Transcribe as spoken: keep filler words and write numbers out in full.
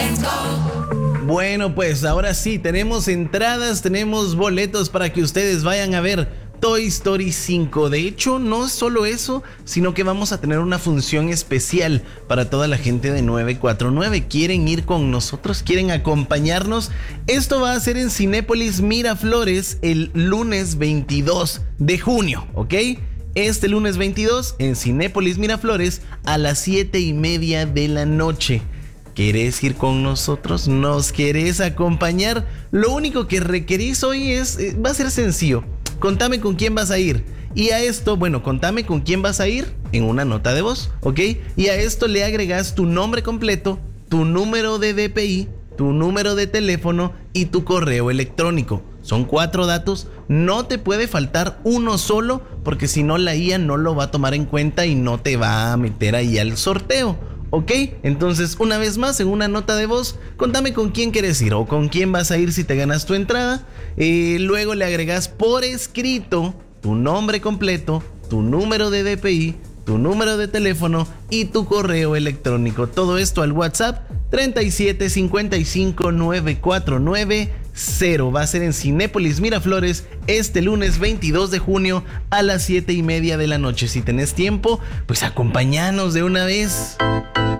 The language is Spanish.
Bueno, pues ahora sí, tenemos entradas, tenemos boletos para que ustedes vayan a ver Toy Story cinco. De hecho, no es solo eso, sino que vamos a tener una función especial para toda la gente de nueve cuatro nueve. ¿Quieren ir con nosotros? ¿Quieren acompañarnos? Esto va a ser en Cinépolis Miraflores el lunes veintidós de junio, ¿ok? Este lunes veintidós en Cinépolis Miraflores a las siete y media de la noche. ¿Querés ir con nosotros? ¿Nos querés acompañar? Lo único que requerís hoy es, eh, va a ser sencillo. Contame con quién vas a ir. Y a esto, bueno, contame con quién vas a ir en una nota de voz, ¿ok? Y a esto le agregas tu nombre completo, tu número de D P I, tu número de teléfono y tu correo electrónico. Son cuatro datos, no te puede faltar uno solo, porque si no la I A no lo va a tomar en cuenta y no te va a meter ahí al sorteo. ¿Ok? Entonces, una vez más, en una nota de voz, contame con quién quieres ir o con quién vas a ir si te ganas tu entrada. Eh, luego le agregas por escrito tu nombre completo, tu número de D P I, tu número de teléfono y tu correo electrónico. Todo esto al WhatsApp treinta y siete cincuenta y cinco nueve cuatro nueve cero. Va a ser en Cinépolis Miraflores este lunes veintidós de junio a las siete y media de la noche. Si tenés tiempo, pues acompáñanos de una vez.